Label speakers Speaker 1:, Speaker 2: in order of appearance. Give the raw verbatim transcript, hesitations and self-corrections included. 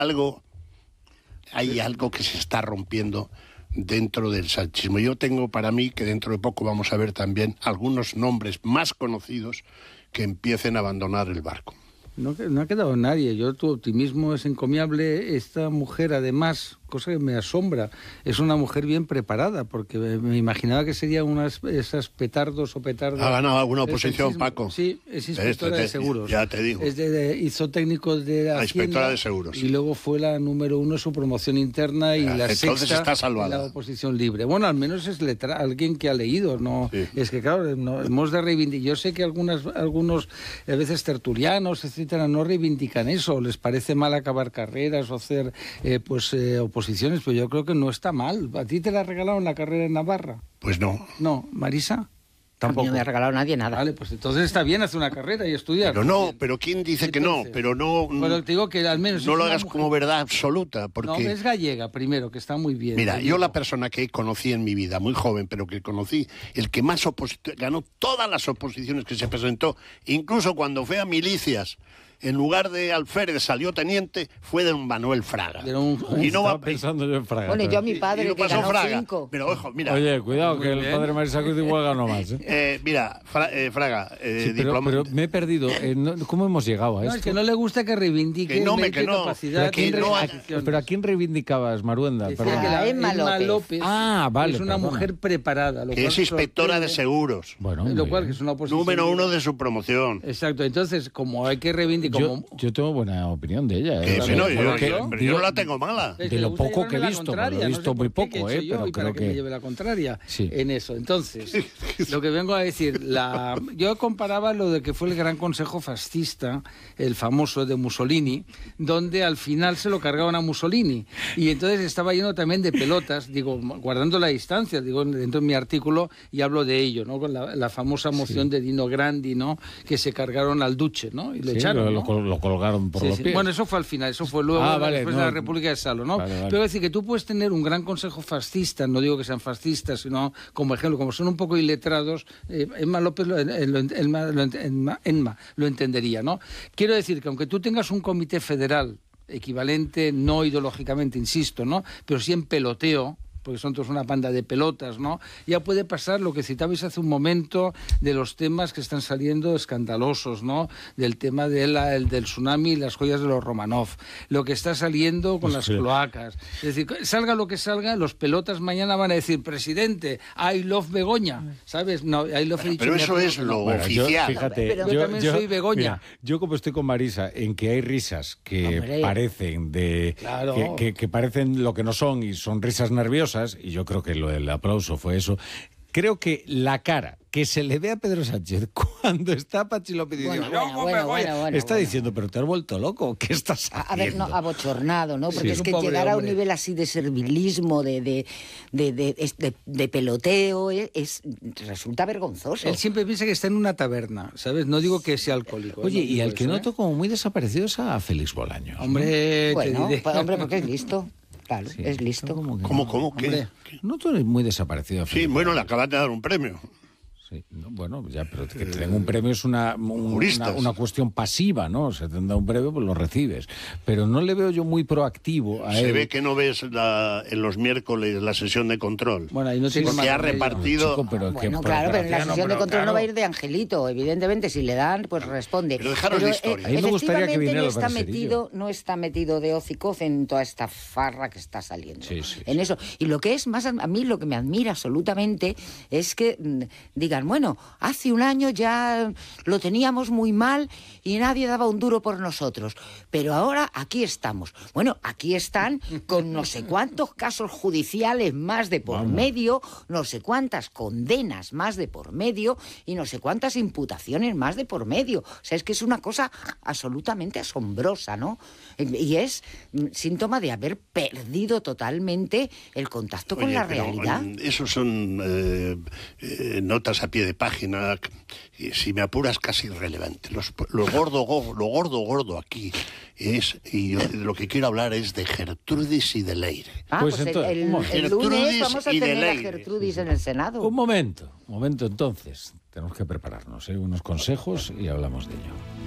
Speaker 1: algo, hay algo que se está rompiendo dentro del sanchismo. Yo tengo para mí que dentro de poco vamos a ver también algunos nombres más conocidos que empiecen a abandonar el barco.
Speaker 2: No, no ha quedado nadie. Yo, tu optimismo es encomiable. Esta mujer, además, cosa que me asombra, es una mujer bien preparada, porque me imaginaba que sería unas esas petardos o petardos.
Speaker 1: Ha ganado alguna oposición, Paco.
Speaker 2: Sí, es inspectora
Speaker 1: este,
Speaker 2: de seguros.
Speaker 1: Ya te digo.
Speaker 2: Es de, de, hizo técnico de la,
Speaker 1: la inspectora de seguros.
Speaker 2: Y luego fue la número uno en su promoción interna y ya, la
Speaker 1: entonces
Speaker 2: sexta
Speaker 1: está salvada.
Speaker 2: En la oposición libre. Bueno, al menos es letra, alguien que ha leído, ¿no? Sí. Es que, claro, no, hemos de reivindicar. Yo sé que algunas, algunos, a veces tertulianos, etcétera, no reivindican eso. Les parece mal acabar carreras o hacer, eh, pues, eh, oposiciones, pero yo creo que no está mal. ¿A ti te la regalaron la carrera en Navarra?
Speaker 1: Pues no.
Speaker 2: No, ¿Marisa?
Speaker 3: Tampoco. No me ha regalado nadie nada.
Speaker 2: Vale, pues entonces está bien hacer una carrera y estudiar.
Speaker 1: Pero no, pero ¿quién dice entonces, que no? Pero no...
Speaker 2: Pero te digo que al menos...
Speaker 1: No lo hagas mujer... como verdad absoluta, porque...
Speaker 2: No, es gallega primero, que está muy bien.
Speaker 1: Mira,
Speaker 2: gallega.
Speaker 1: Yo la persona que conocí en mi vida, muy joven, pero que conocí, el que más opos... ganó todas las oposiciones que se presentó, incluso cuando fue a milicias, en lugar de alférez salió teniente, fue don Manuel Fraga.
Speaker 4: Un...
Speaker 1: Y no va
Speaker 4: pensando yo en Fraga.
Speaker 3: Bueno, yo a mi padre,
Speaker 1: no
Speaker 3: que ganó
Speaker 1: Fraga.
Speaker 3: cinco.
Speaker 1: Pero ojo, mira.
Speaker 4: Oye, cuidado, que bien. El padre Marisa Cruz igual ganó más. ¿eh?
Speaker 1: Eh, mira, Fra, eh, Fraga, eh,
Speaker 4: sí, pero,
Speaker 1: diploma...
Speaker 4: pero me he perdido. Eh, no, ¿Cómo hemos llegado a
Speaker 2: no,
Speaker 4: esto?
Speaker 2: Es que no le gusta que reivindique
Speaker 1: que no, me, que no.
Speaker 2: capacidad.
Speaker 1: Que
Speaker 2: no
Speaker 1: a,
Speaker 4: ¿Pero a quién reivindicabas, Maruenda?
Speaker 2: Decía que la Emma, Emma López. López
Speaker 4: ah, vale,
Speaker 2: es una
Speaker 4: perdona.
Speaker 2: mujer preparada. Lo
Speaker 1: que
Speaker 2: cual
Speaker 1: es inspectora
Speaker 2: sorprende.
Speaker 1: de seguros.
Speaker 4: Bueno,
Speaker 2: lo cual que es una oposición.
Speaker 1: Número uno de su promoción.
Speaker 2: Exacto. Entonces, como hay que reivindicar...
Speaker 4: Yo,
Speaker 2: como...
Speaker 4: yo tengo buena opinión de ella.
Speaker 1: ¿eh? Sí, no, yo,
Speaker 4: que,
Speaker 1: yo, yo no la tengo mala.
Speaker 4: De lo poco que he visto, lo he visto muy poco, ¿eh?
Speaker 2: Pero
Speaker 4: creo
Speaker 2: para
Speaker 4: que...
Speaker 2: que me lleve la contraria
Speaker 4: sí.
Speaker 2: en eso. Entonces, lo que vengo a decir, la... yo comparaba lo de que fue el Gran Consejo Fascista, el famoso de Mussolini, donde al final se lo cargaban a Mussolini. Y entonces estaba lleno también de pelotas, digo, guardando la distancia, digo, dentro de mi artículo, y hablo de ello, ¿no? Con la, la famosa moción sí. de Dino Grandi, ¿no? Que se cargaron al Duce, ¿no? Y lo
Speaker 4: sí,
Speaker 2: echaron,
Speaker 4: lo,
Speaker 2: ¿no?
Speaker 4: lo colgaron por
Speaker 2: sí,
Speaker 4: los
Speaker 2: sí.
Speaker 4: pies.
Speaker 2: Bueno, eso fue al final, eso fue luego,
Speaker 4: ah, vale,
Speaker 2: después
Speaker 4: no,
Speaker 2: de la República de Salo, ¿no?
Speaker 4: Vale, vale.
Speaker 2: Pero es decir, que tú puedes tener un gran consejo fascista, no digo que sean fascistas, sino como ejemplo, como son un poco iletrados, eh, Emma López lo, eh, lo, Emma, lo, Emma, Emma lo entendería, ¿no? Quiero decir que aunque tú tengas un comité federal equivalente, no ideológicamente, insisto, ¿no? Pero sí en peloteo, porque son todos una banda de pelotas, ¿no? Ya puede pasar lo que citabais hace un momento de los temas que están saliendo escandalosos, ¿no? Del tema de la, el, del tsunami y las joyas de los Romanov, lo que está saliendo con las
Speaker 4: sí.
Speaker 2: cloacas. Es decir, salga lo que salga, los pelotas mañana van a decir, presidente, I love Begoña, ¿sabes? No, I love
Speaker 1: pero, pero eso es lo bueno, oficial.
Speaker 4: Yo, fíjate,
Speaker 2: pero yo, yo también yo, soy Begoña.
Speaker 4: Mira, yo como estoy con Marisa, en que hay risas que Hombre. parecen de
Speaker 2: claro.
Speaker 4: que, que, que parecen lo que no son y son risas nerviosas, y yo creo que lo del aplauso fue eso. Creo que la cara que se le ve a Pedro Sánchez cuando está Pachi López diciendo,
Speaker 3: bueno, bueno, bueno, bueno, bueno,
Speaker 4: está
Speaker 3: bueno.
Speaker 4: diciendo, pero te has vuelto loco, ¿qué estás haciendo?
Speaker 3: A ver, no, abochornado, ¿no? Porque
Speaker 4: sí,
Speaker 3: es que
Speaker 2: pobre
Speaker 3: llegar a un
Speaker 2: hombre.
Speaker 3: nivel así de servilismo, de, de, de, de, de, de peloteo, es, es, resulta vergonzoso.
Speaker 2: Él siempre piensa que está en una taberna, ¿sabes? No digo que sea alcohólico.
Speaker 4: Oye,
Speaker 2: no
Speaker 4: y al que
Speaker 2: eso,
Speaker 4: noto
Speaker 2: ¿eh?
Speaker 4: como muy desaparecido es a Félix Bolaños.
Speaker 2: Hombre,
Speaker 3: bueno,
Speaker 2: te diré.
Speaker 3: pues, hombre, porque es listo. Claro,
Speaker 4: sí,
Speaker 3: es listo.
Speaker 4: ¿Cómo? Que
Speaker 1: ¿Cómo,
Speaker 4: no?
Speaker 1: cómo? ¿Qué?
Speaker 2: Hombre,
Speaker 4: No, tú eres muy desaparecido.
Speaker 1: Sí, bueno, le acaban de dar un premio.
Speaker 4: Sí, no, bueno, ya, pero que te den un premio es una, un,
Speaker 1: Juristas.
Speaker 4: una, una cuestión pasiva, ¿no? O sea, te dan un premio, pues lo recibes. Pero no le veo yo muy proactivo a
Speaker 1: Se
Speaker 4: él.
Speaker 1: ve que no ves la, en los miércoles la sesión de control.
Speaker 2: Bueno, ahí no tiene
Speaker 1: Porque
Speaker 2: más
Speaker 1: ha
Speaker 2: remedio.
Speaker 1: repartido...
Speaker 4: Chico, pero
Speaker 3: Bueno,
Speaker 4: que,
Speaker 3: claro, pero en la
Speaker 1: no,
Speaker 3: sesión
Speaker 1: pero
Speaker 3: de control
Speaker 1: claro.
Speaker 3: no va a ir de angelito. Evidentemente, si le dan, pues responde.
Speaker 1: Pero dejaros de historia.
Speaker 3: eh,
Speaker 4: A mí me gustaría que
Speaker 3: efectivamente
Speaker 4: viniera
Speaker 3: no
Speaker 4: el
Speaker 3: está
Speaker 4: Bercerillo.
Speaker 3: metido, no está metido de hocicoz en toda esta farra que está saliendo.
Speaker 4: Sí, sí,
Speaker 3: en
Speaker 4: sí.
Speaker 3: eso. Y lo que es más, a mí lo que me admira absolutamente es que mm, digan, bueno, hace un año ya lo teníamos muy mal y nadie daba un duro por nosotros. Pero ahora aquí estamos. Bueno, aquí están con no sé cuántos casos judiciales más de por
Speaker 4: Vamos.
Speaker 3: medio, no sé cuántas condenas más de por medio y no sé cuántas imputaciones más de por medio. O sea, es que es una cosa absolutamente asombrosa, ¿no? Y es mm, síntoma de haber perdido totalmente el contacto con
Speaker 1: Oye,
Speaker 3: la
Speaker 1: pero,
Speaker 3: realidad.
Speaker 1: mm, Esos son eh, eh, notas a pie de página, y si me apuras, casi irrelevantes. Los, lo, gordo, go- lo gordo, gordo aquí es, y yo de lo que quiero hablar es de Gertrudis y de Leire.
Speaker 3: Ah,
Speaker 4: Pues
Speaker 3: pues, el-
Speaker 4: entonces,
Speaker 3: el,
Speaker 4: un
Speaker 3: el,
Speaker 4: momento.
Speaker 3: lunes
Speaker 1: Gertrudis
Speaker 3: vamos a
Speaker 1: y de
Speaker 3: tener a
Speaker 1: Leire.
Speaker 3: Gertrudis en el Senado.
Speaker 4: Un momento, un momento entonces. Tenemos que prepararnos, ¿eh? Unos consejos y hablamos de ello.